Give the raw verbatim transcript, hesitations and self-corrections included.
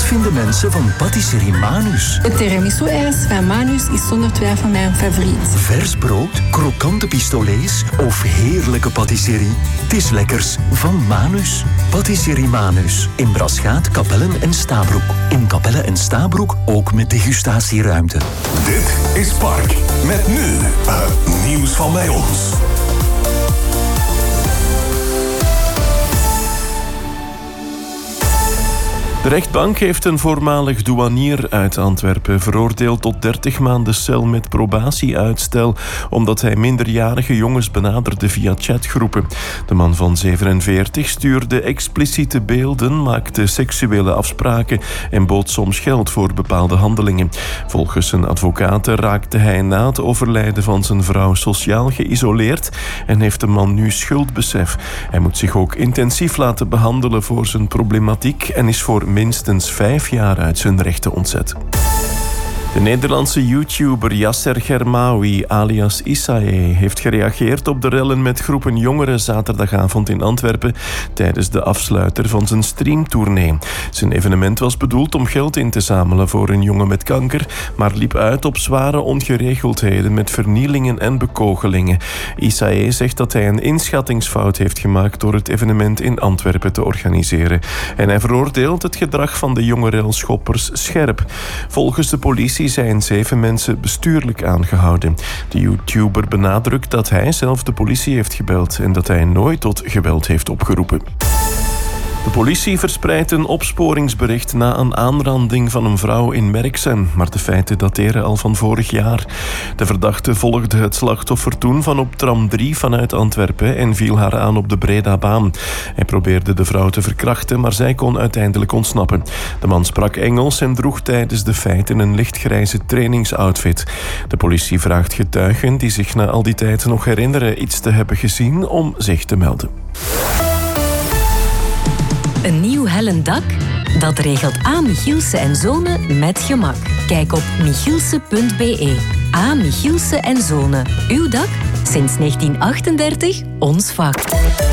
vinden mensen van Patisserie Manus? Het tiramisu-ijs van Manus is zonder twijfel mijn favoriet. Vers brood, krokante pistolets of heerlijke patisserie? Het is lekkers van Manus. Patisserie Manus. In Braschaat, Capelle en Stabroek. In Capelle en Stabroek ook met degustatieruimte. Dit is Park. Met nu het nieuws van bij ons. De rechtbank heeft een voormalig douanier uit Antwerpen veroordeeld tot dertig maanden cel met probatieuitstel, omdat hij minderjarige jongens benaderde via chatgroepen. De man van zevenenveertig stuurde expliciete beelden, maakte seksuele afspraken en bood soms geld voor bepaalde handelingen. Volgens zijn advocaten raakte hij na het overlijden van zijn vrouw sociaal geïsoleerd en heeft de man nu schuldbesef. Hij moet zich ook intensief laten behandelen voor zijn problematiek en is voor minstens vijf jaar uit zijn rechten ontzet. De Nederlandse YouTuber Yasser Germaoui, alias Isae, heeft gereageerd op de rellen met groepen jongeren zaterdagavond in Antwerpen tijdens de afsluiter van zijn streamtournee. Zijn evenement was bedoeld om geld in te zamelen voor een jongen met kanker, maar liep uit op zware ongeregeldheden met vernielingen en bekogelingen. Isae zegt dat hij een inschattingsfout heeft gemaakt door het evenement in Antwerpen te organiseren. En hij veroordeelt het gedrag van de jonge relschoppers scherp. Volgens de politie zijn zeven mensen bestuurlijk aangehouden. De YouTuber benadrukt dat hij zelf de politie heeft gebeld en dat hij nooit tot geweld heeft opgeroepen. De politie verspreidt een opsporingsbericht na een aanranding van een vrouw in Merksem, maar de feiten dateren al van vorig jaar. De verdachte volgde het slachtoffer toen van op tram drie vanuit Antwerpen en viel haar aan op de Bredabaan. Hij probeerde de vrouw te verkrachten, maar zij kon uiteindelijk ontsnappen. De man sprak Engels en droeg tijdens de feiten een lichtgrijze trainingsoutfit. De politie vraagt getuigen die zich na al die tijd nog herinneren iets te hebben gezien om zich te melden. Een nieuw hellend dak? Dat regelt A. Michielsen en Zonen met gemak. Kijk op michielsen punt be. A. Michielsen en Zonen. Uw dak? Sinds negentien achtendertig ons vak.